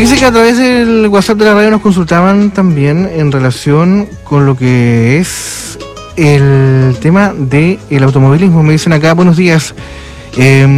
Fíjese que a través del WhatsApp de la radio nos consultaban también en relación con lo que es el tema del automovilismo. Me dicen acá, buenos días.